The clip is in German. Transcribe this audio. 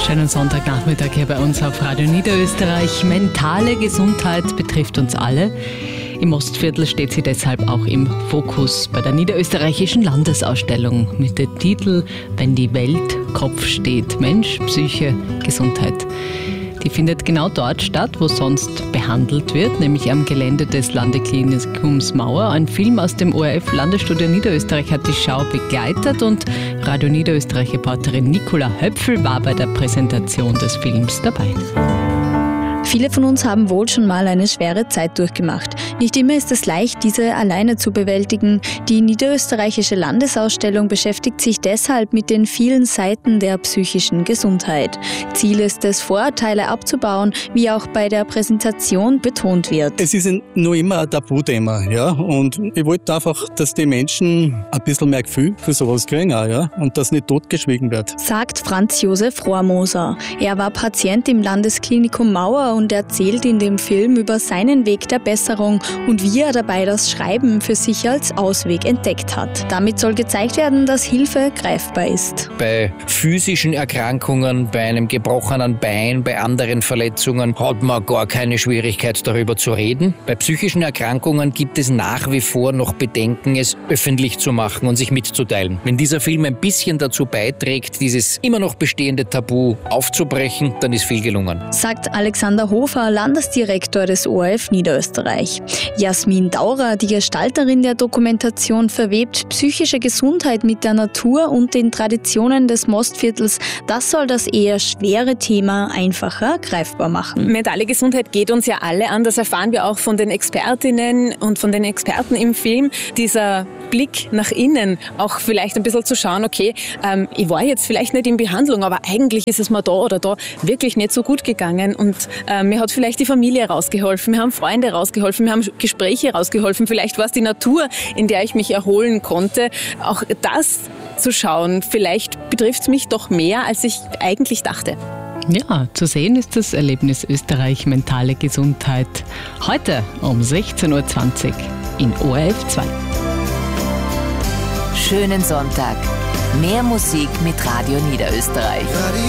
Schönen Sonntagnachmittag hier bei uns auf Radio Niederösterreich. Mentale Gesundheit betrifft uns alle. Im Ostviertel steht sie deshalb auch im Fokus bei der Niederösterreichischen Landesausstellung mit dem Titel »Wenn die Welt Kopf steht. Mensch, Psyche, Gesundheit«. Die findet genau dort statt, wo sonst behandelt wird, nämlich am Gelände des Landeklinikums Mauer. Ein Film aus dem ORF-Landesstudio Niederösterreich hat die Schau begleitet und Radio Niederösterreich-Reporterin Nicola Höpfl war bei der Präsentation des Films dabei. Viele von uns haben wohl schon mal eine schwere Zeit durchgemacht. Nicht immer ist es leicht, diese alleine zu bewältigen. Die Niederösterreichische Landesausstellung beschäftigt sich deshalb mit den vielen Seiten der psychischen Gesundheit. Ziel ist es, Vorurteile abzubauen, wie auch bei der Präsentation betont wird. Es ist noch immer ein Tabuthema, ja, und ich wollte einfach, dass die Menschen ein bisschen mehr Gefühl für sowas kriegen, ja, und dass nicht totgeschwiegen wird. Sagt Franz Josef Rohrmoser. Er war Patient im Landesklinikum Mauer und erzählt in dem Film über seinen Weg der Besserung und wie er dabei das Schreiben für sich als Ausweg entdeckt hat. Damit soll gezeigt werden, dass Hilfe greifbar ist. Bei physischen Erkrankungen, bei einem gebrochenen Bein, bei anderen Verletzungen hat man gar keine Schwierigkeit, darüber zu reden. Bei psychischen Erkrankungen gibt es nach wie vor noch Bedenken, es öffentlich zu machen und sich mitzuteilen. Wenn dieser Film ein bisschen dazu beiträgt, dieses immer noch bestehende Tabu aufzubrechen, dann ist viel gelungen. Sagt Alexander Hofer, Landesdirektor des ORF Niederösterreich. Jasmin Daurer, die Gestalterin der Dokumentation, verwebt psychische Gesundheit mit der Natur und den Traditionen des Mostviertels. Das soll das eher schwere Thema einfacher greifbar machen. Mentale Gesundheit geht uns ja alle an, das erfahren wir auch von den Expertinnen und von den Experten im Film. Dieser Blick nach innen, auch vielleicht ein bisschen zu schauen, okay, ich war jetzt vielleicht nicht in Behandlung, aber eigentlich ist es mir da oder da wirklich nicht so gut gegangen und mir hat vielleicht die Familie rausgeholfen, mir haben Freunde rausgeholfen, mir haben Gespräche rausgeholfen, vielleicht war es die Natur, in der ich mich erholen konnte. Auch das zu schauen, vielleicht betrifft es mich doch mehr, als ich eigentlich dachte. Ja, zu sehen ist das Erlebnis Österreich Mentale Gesundheit heute um 16.20 Uhr in ORF 2. Schönen Sonntag. Mehr Musik mit Radio Niederösterreich.